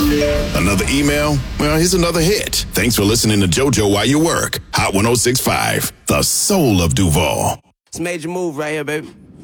Another email? Well, here's another hit. Thanks for listening to JoJo while you work. Hot 106.5, the soul of Duval. It's a major move right here, baby.